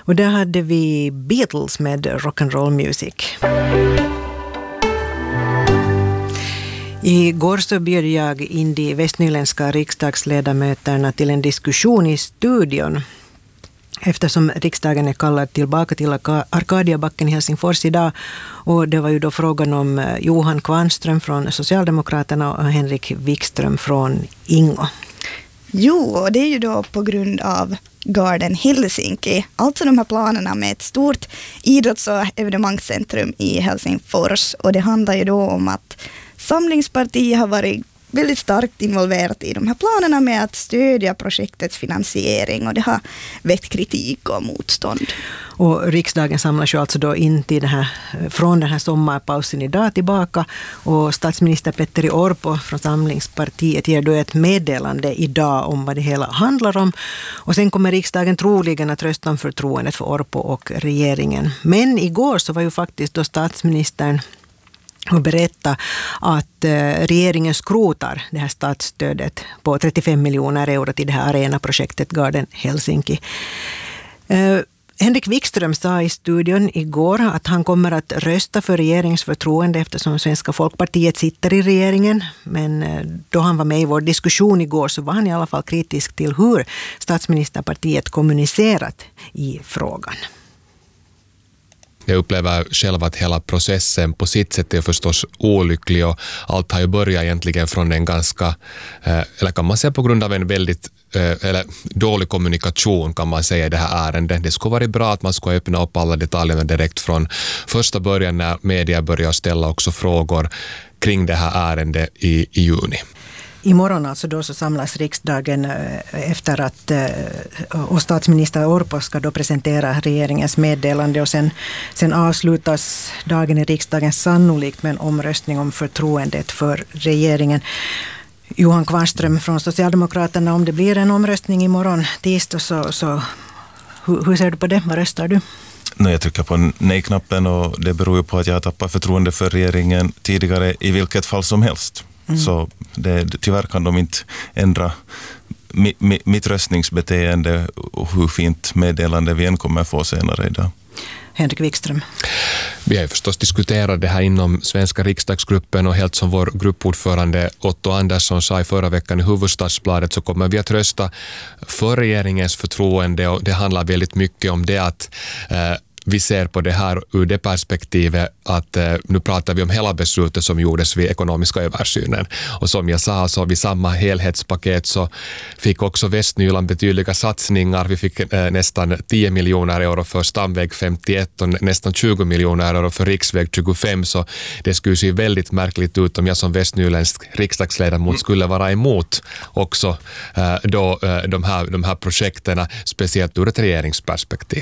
Och där hade vi Beatles med rock'n'roll music. Igår så bjöd jag in de västnyländska riksdagsledamöterna till en diskussion i studion. Eftersom riksdagen är kallad tillbaka till Arkadiabacken i Helsingfors idag. Och det var ju då frågan om Johan Kvarnström från Socialdemokraterna och Henrik Wikström från Ingo. Jo, och det är ju då på grund av Garden Helsinki. Alltså de här planerna med ett stort idrotts- och evenemangscentrum i Helsingfors. Och det handlar ju då om att Samlingspartiet har varit väldigt starkt involverat i de här planerna med att stödja projektets finansiering, och det har väckt kritik och motstånd. Och riksdagen samlas ju alltså då in till från den här sommarpausen idag tillbaka, och statsminister Petteri Orpo från Samlingspartiet ger då ett meddelande idag om vad det hela handlar om, och sen kommer riksdagen troligen att rösta om förtroendet för Orpo och regeringen. Men igår så var ju faktiskt då statsministern och berätta att regeringen skrotar det här statsstödet på 35 miljoner euro till det här arenaprojektet Garden Helsinki. Henrik Wikström sa i studion igår att han kommer att rösta för regeringsförtroende eftersom Svenska Folkpartiet sitter i regeringen. Men då han var med i vår diskussion igår så var han i alla fall kritisk till hur statsministerpartiet kommunicerat i frågan. Jag upplever själv att hela processen på sitt sätt är förstås olycklig, och allt har ju börjat egentligen från en ganska, eller kan man säga på grund av en väldigt eller dålig kommunikation kan man säga i det här ärendet. Det skulle vara bra att man skulle öppna upp alla detaljerna direkt från första början när media börjar ställa också frågor kring det här ärendet i juni. Imorgon alltså då så samlas riksdagen efter att och statsminister Orpo ska då presentera regeringens meddelande, och sen avslutas dagen i riksdagen sannolikt med en omröstning om förtroendet för regeringen. Johan Kvarnström från Socialdemokraterna, om det blir en omröstning imorgon tisdag så hur ser du på det? Vad röstar du? Jag trycker på nej-knappen, och det beror ju på att jag har tappat förtroende för regeringen tidigare i vilket fall som helst. Så tyvärr kan de inte ändra mitt röstningsbeteende och hur fint meddelande vi än kommer få senare idag. Henrik Wikström. Vi har ju förstås diskuterat det här inom svenska riksdagsgruppen, och helt som vår gruppordförande Otto Andersson sa i förra veckan i Hufvudstadsbladet så kommer vi att rösta för regeringens förtroende, och det handlar väldigt mycket om det att vi ser på det här ur det perspektivet att nu pratar vi om hela beslutet som gjordes vid ekonomiska översynen. Och som jag sa, så vid samma helhetspaket så fick också Västnyland betydliga satsningar. Vi fick nästan 10 miljoner euro för stamväg 51 och nästan 20 miljoner euro för riksväg 25. Så det skulle se väldigt märkligt ut om jag som västnyländsk riksdagsledamot skulle vara emot också då de här projekterna, speciellt ur ett regeringsperspektiv.